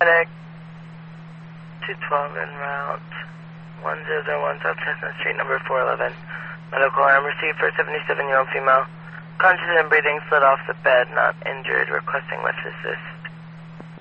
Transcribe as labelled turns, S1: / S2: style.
S1: Medic 212 en route 1001 South Chestnut Street, number 411. Medical arm received for 77-year-old female. Conscious and breathing, slid off the bed, not injured, requesting with assist.